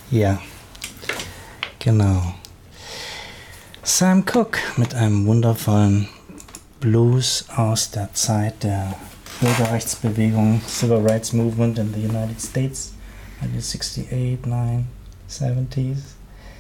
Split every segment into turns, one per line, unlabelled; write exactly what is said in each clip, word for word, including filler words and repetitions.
Ja, genau. Sam Cooke mit einem wundervollen Blues aus der Zeit der Bürgerrechtsbewegung, Civil Rights Movement in the United States, nineteen sixty-eight, nine, seventies,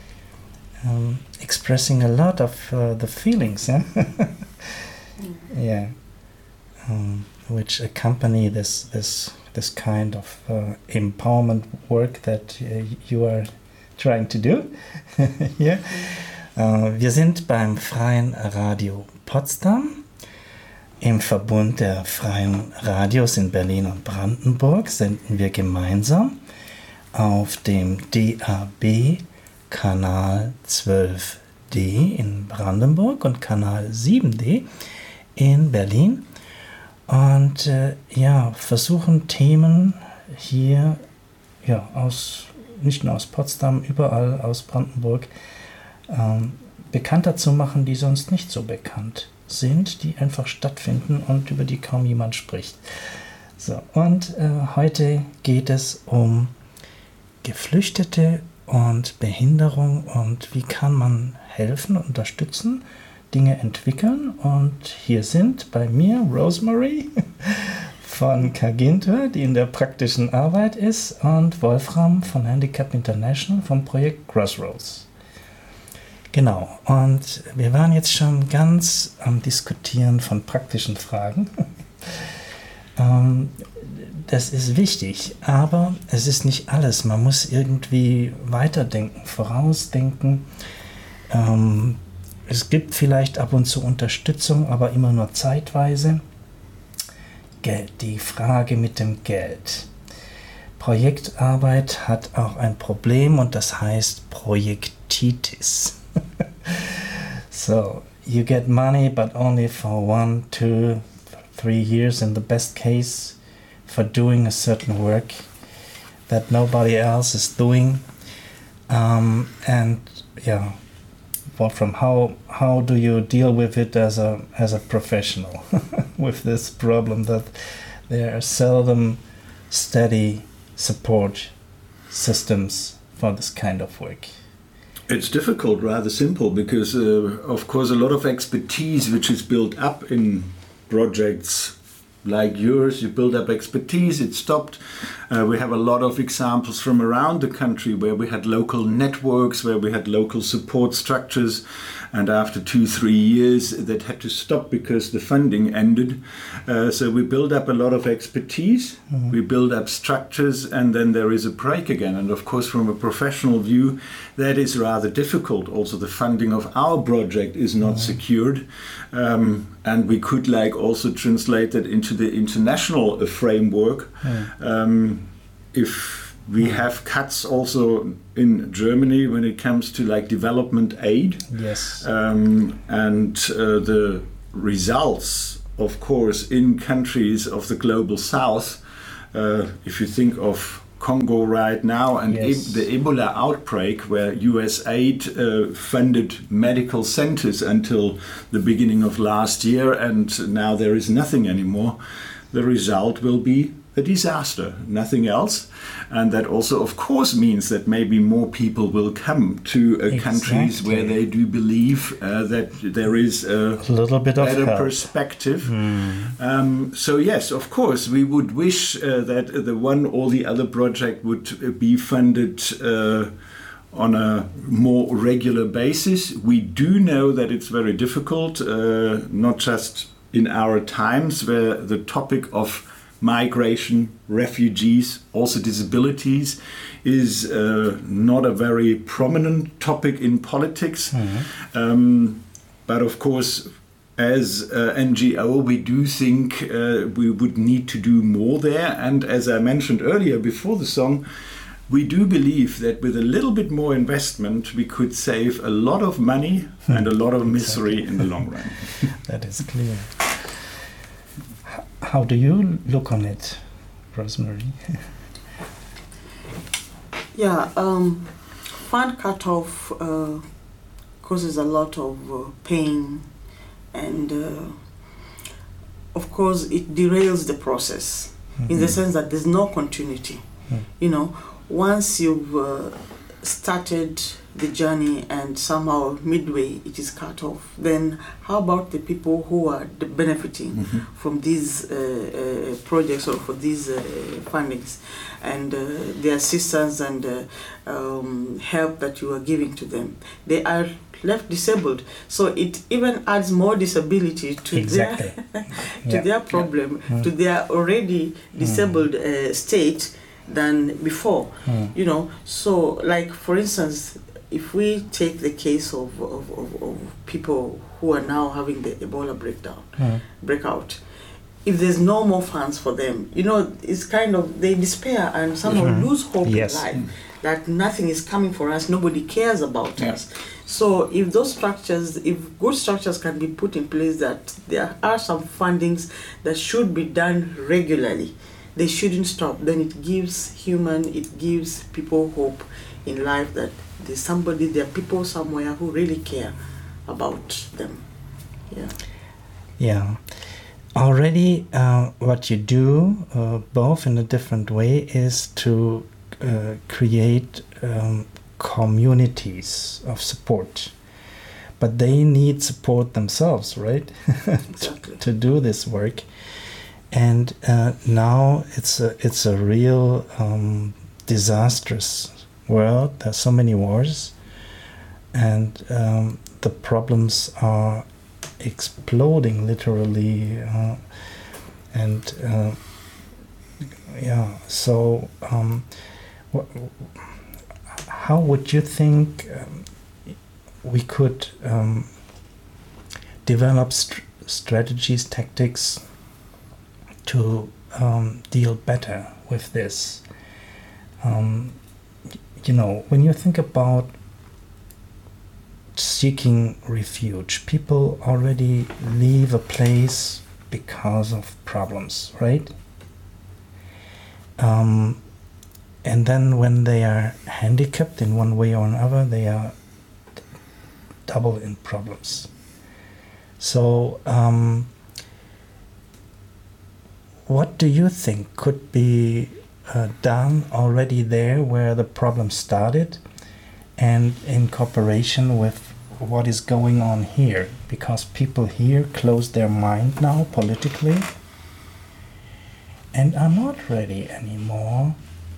um, expressing a lot of uh, the feelings, yeah, yeah, um, which accompany this this this kind of uh, empowerment work that uh, you are trying to do. Yeah. Uh, wir sind beim Freien Radio Potsdam. Im Verbund der Freien Radios in Berlin und Brandenburg senden wir gemeinsam auf dem D A B-Kanal zwölf D in Brandenburg und Kanal sieben D in Berlin und äh, ja, versuchen Themen hier ja, aus, nicht nur aus Potsdam, überall aus Brandenburg ähm, bekannter zu machen, die sonst nicht so bekannt sind, die einfach stattfinden und über die kaum jemand spricht. So, und äh, heute geht es um Geflüchtete und Behinderung und wie kann man helfen, unterstützen, Dinge entwickeln. Und hier sind bei mir Rosemary von Kagintur, die in der praktischen Arbeit ist, und Wolfram von Handicap International vom Projekt Crossroads. Genau, und wir waren jetzt schon ganz am Diskutieren von praktischen Fragen. ähm, das ist wichtig, aber es ist nicht alles. Man muss irgendwie weiterdenken, vorausdenken. Ähm, es gibt vielleicht ab und zu Unterstützung, aber immer nur zeitweise. Geld, die Frage mit dem Geld. Projektarbeit hat auch ein Problem und das heißt Projektitis. So, you get money, but only for one, two, three years in the best case for doing a certain work that nobody else is doing. Um, and yeah, Wolfram, how how do you deal with it as a as a professional with this problem that there are seldom steady support systems for this kind of work?
It's difficult, rather simple, because uh, of course a lot of expertise which is built up in projects like yours, you build up expertise, it stopped. Uh, we have a lot of examples from around the country where we had local networks, where we had local support structures, and after two, three years that had to stop because the funding ended. Uh, so we build up a lot of expertise, mm-hmm. we build up structures, and then there is a break again. And of course, from a professional view, that is rather difficult. Also, the funding of our project is not mm-hmm. secured. Um, and we could like also translate that into the international uh, framework. Mm-hmm. Um, if we have cuts also in Germany when it comes to like development aid.
Yes.
Um, and uh, the results, of course, in countries of the global south, uh, if you think of Congo right now and
yes.
e- the Ebola outbreak where U S aid uh, funded medical centers until the beginning of last year and now there is nothing anymore, the result will be a disaster, nothing else. And that also, of course, means that maybe more people will come to uh, exactly. countries where they do believe uh, that there is a,
a little bit
better
of help.
perspective.
Mm.
Um, so yes, of course, we would wish uh, that the one or the other project would be funded uh, on a more regular basis. We do know that it's very difficult, uh, not just in our times where the topic of migration, refugees, also disabilities is uh, not a very prominent topic in politics. Mm-hmm. Um, but of course, as uh, N G O, we do think uh, we would need to do more there. And as I mentioned earlier before the song, we do believe that with a little bit more investment, we could save a lot of money and a lot of misery in the long run.
That is clear. How do you look on it, Rosemary?
Yeah, um, fund cutoff uh, causes a lot of uh, pain, and uh, of course it derails the process mm-hmm. in the sense that there's no continuity. Mm. You know, once you've uh, started the journey and somehow midway it is cut off, then how about the people who are the benefiting mm-hmm. from these uh, uh, projects or for these uh, fundings and uh, the assistance and uh, um, help that you are giving to them? They are left disabled, so it even adds more disability to
exactly.
their to
yeah.
their problem,
yeah.
to their already disabled uh, state than before.
Mm.
You know, so like for instance, if we take the case of, of, of, of people who are now having the Ebola breakdown,
mm.
breakout, if there's no more funds for them, you know, it's kind of, they despair and somehow
mm-hmm.
lose hope
yes.
in life, that nothing is coming for us, nobody cares about
yeah.
us. So if those structures, if good structures can be put in place, that there are some fundings that should be done regularly, they shouldn't stop, then it gives human, it gives people hope in life that there's somebody, there are people somewhere who really care about them. Yeah.
Yeah. Already, uh, what you do, uh, both in a different way, is to uh, create um, communities of support. But they need support themselves, right?
Exactly.
to, to do this work. And uh, now it's a, it's a real um, disastrous world. There's so many wars, and um, the problems are exploding literally, uh, and uh, yeah. So, um, wh- how would you think um, we could um, develop st- strategies, tactics to um, deal better with this? Um, you know, when you think about seeking refuge, people already leave a place because of problems, right? Um, and then when they are handicapped in one way or another, they are d- double in problems. So, um, what do you think could be uh, done already there where the problem started, and in cooperation with what is going on here? Because people here close their mind now politically and are not ready anymore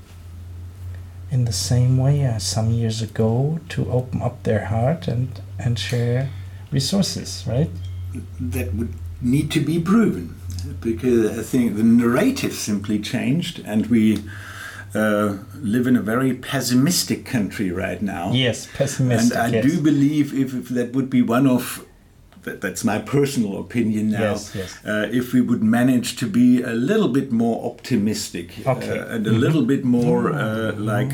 in the same way as some years ago to open up their heart and, and share resources, right?
That would need to be proven, because I think the narrative simply changed, and we uh, live in a very pessimistic country right now.
Yes, pessimistic.
And I
yes.
do believe if, if that would be one of, that, that's my personal opinion now,
Yes, yes.
Uh, if we would manage to be a little bit more optimistic
Okay.
uh, and a
Mm-hmm.
little bit more uh, like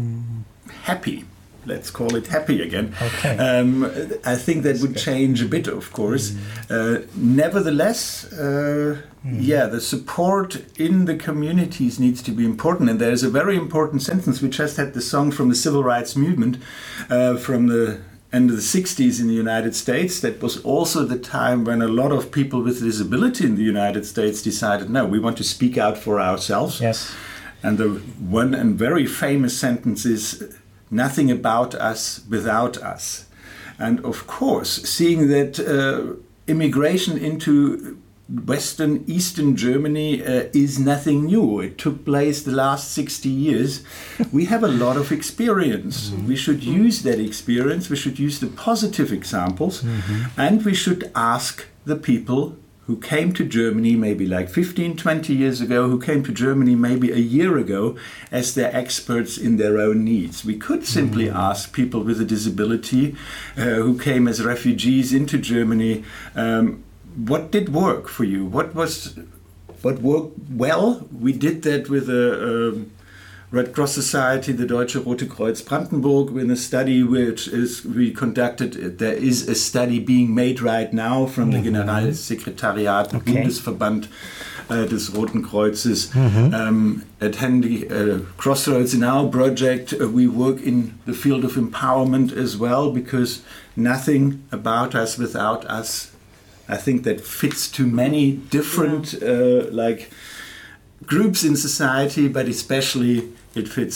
happy. Let's call it happy again.
Okay.
Um, I think that would
good.
change a bit, of course.
Mm.
Uh, nevertheless, uh,
Mm.
yeah, the support in the communities needs to be important. And there's a very important sentence. We just had the song from the Civil Rights Movement uh, from the end of the sixties in the United States. That was also the time when a lot of people with disability in the United States decided, no, we want to speak out for ourselves.
Yes.
And the one and very famous sentence is, nothing about us without us. And of course, seeing that uh, immigration into Western, Eastern Germany uh, is nothing new. It took place the last sixty years. We have a lot of experience. Mm-hmm. We should use that experience. We should use the positive examples. Mm-hmm. And we should ask the people who came to Germany maybe like fifteen, twenty years ago, who came to Germany maybe a year ago, as their experts in their own needs. We could simply mm. ask people with a disability uh, who came as refugees into Germany, um, what did work for you? What was, what worked well? We did that with a um, Red Cross Society, the Deutsche Rote Kreuz Brandenburg, in a study which is we conducted. There is a study being made right now from mm-hmm. the Generalsekretariat, okay. Bundesverband uh, des Roten Kreuzes. Mm-hmm. Um, at Handy uh, Crossroads in our project, uh, we work in the field of empowerment as well, because nothing about us without us. I think that fits to many different yeah. uh, like groups in society, but especially it fits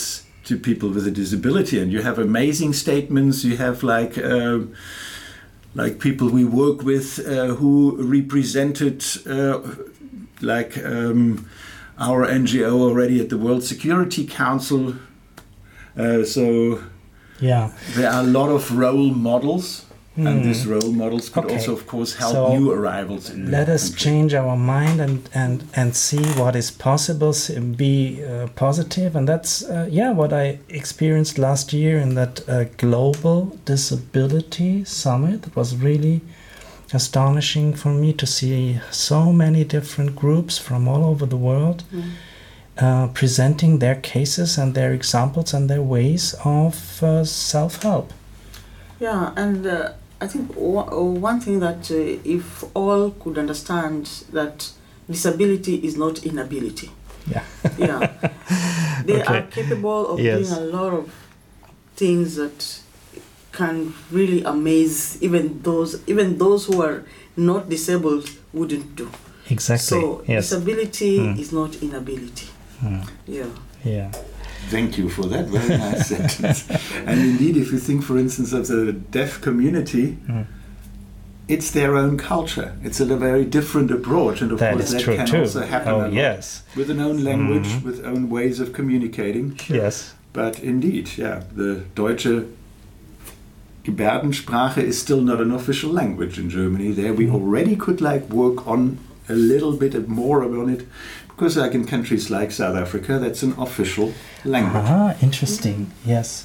to people with a disability, and you have amazing statements. You have like uh, like people we work with uh, who represented uh, like um, our N G O already at the World Security Council. Uh, so
yeah,
there are a lot of role models.
Mm.
And these role models could
Okay.
also, of course, help
So
new arrivals. In
let
the
us
country.
change our mind and and and see what is possible, s- be uh, positive, and that's uh, yeah what I experienced last year in that uh, global disability summit. It was really astonishing for me to see so many different groups from all over the world
Mm.
uh, presenting their cases and their examples and their ways of uh, self-help.
Yeah, and uh, I think o- one thing that uh, if all could understand that disability is not inability.
Yeah.
Yeah, they
Okay.
are capable of
Yes.
doing a lot of things that can really amaze even those even those who are not disabled wouldn't do.
Exactly.
So
yes.
disability
Mm.
is not inability.
Mm.
Yeah.
Yeah.
Thank you for that very nice sentence. And indeed, if you think, for instance, of the deaf community,
Mm.
it's their own culture. It's a very different approach, and of
That
course
is
that
true
can
too.
also happen a
Oh
lot.
yes.
With an own language,
Mhm.
with own ways of communicating.
Yes.
But indeed, yeah, the Deutsche Gebärdensprache is still not an official language in Germany. There we
Mm.
already could like work on a little bit more on it, because like in countries like South Africa, that's an official language.
Ah, interesting. Yes.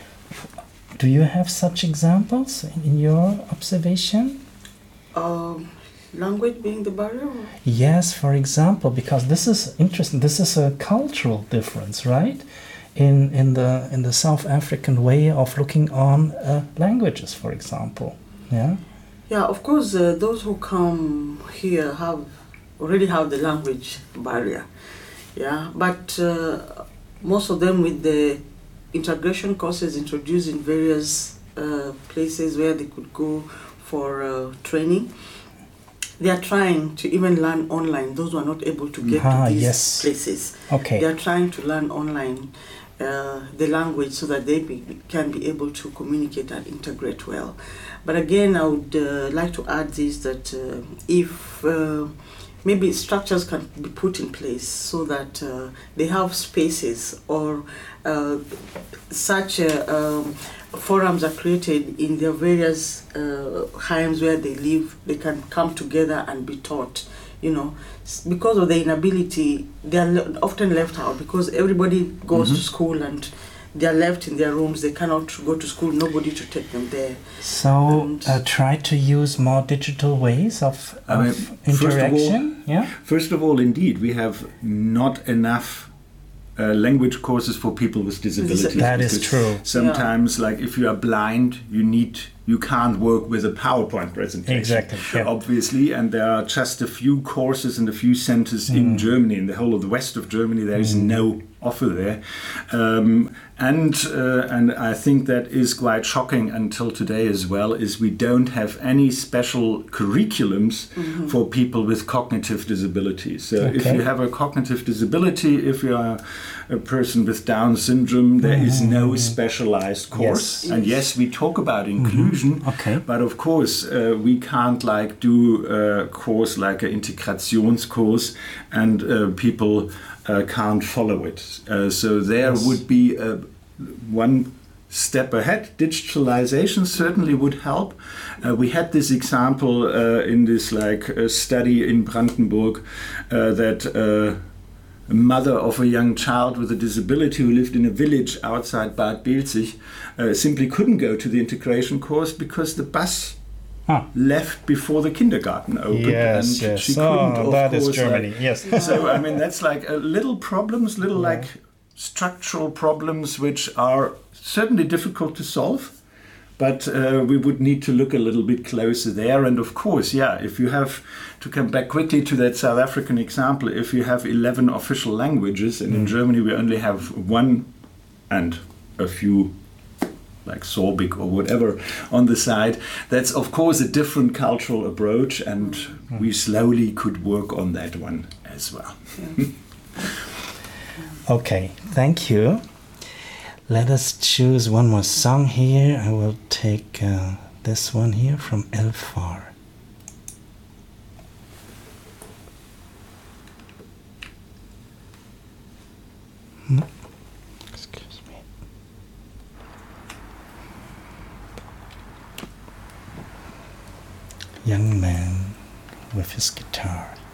Do you have such examples in your observation?
Um, language being the barrier.
Yes, for example, because this is interesting. This is a cultural difference, right? In in the in the South African way of looking on uh, languages, for example. Yeah.
Yeah, of course, uh, those who come here have already have the language barrier. Yeah, but uh, most of them with the integration courses introduced in various uh, places where they could go for uh, training, they are trying to even learn online. Those who are not able to get
Ah,
to these
yes.
places,
Okay.
they are trying to learn online uh, the language so that they be, can be able to communicate and integrate well. But again, I would uh, like to add this, that uh, if uh, maybe structures can be put in place so that uh, they have spaces or uh, such uh, um, forums are created in their various uh, homes where they live, they can come together and be taught. You know, S- because of the inability, they are le- often left out because everybody goes to
Mhm.
school and they are left in their rooms. They cannot go to school, nobody to take them there.
So
And-
uh, try to use more digital ways of,
I mean,
of
first of all-
interaction. yeah.
First of all, indeed, we have not enough uh, language courses for people with disabilities.
That is
because
true.
Sometimes, like if you are blind, you need you can't work with a PowerPoint presentation.
Exactly, yeah.
Obviously, and there are just a few courses and a few centers
Mm.
in Germany, in the whole of the west of Germany. There is no offer there, um, and uh, and I think that is quite shocking until today as well. Is we don't have any special curriculums for people with cognitive disabilities. So if
Okay.
you have a cognitive disability, if you are a person with Down syndrome, there is no specialized course.
Yes.
And yes, we talk about inclusion,
Okay.
but of course uh, we can't like do a course like an Integrationskurs and uh, people uh, can't follow it. Uh, so there
Yes.
would be uh, one step ahead. Digitalization certainly would help. Uh, we had this example uh, in this like uh, study in Brandenburg uh, that uh, a mother of a young child with a disability who lived in a village outside Bad Belzig uh, simply couldn't go to the integration course because the bus
Huh.
left before the kindergarten opened.
Yes,
and
yes.
she couldn't,
Oh,
of
that is
course,
Germany.
like-
Yes.
so I mean that's like uh, little problems, little
Yeah.
like structural problems which are certainly difficult to solve, but uh, we would need to look a little bit closer there. And of course, yeah, if you have to come back quickly to that South African example, if you have eleven official languages, and in Germany we only have one and a few like Sorbic or whatever on the side, that's of course a different cultural approach, and we slowly could work on that one as well.
Okay, thank you. Let us choose one more song here. I will take uh, this one here from Elfar. Hmm. Excuse me. Young man with his guitar.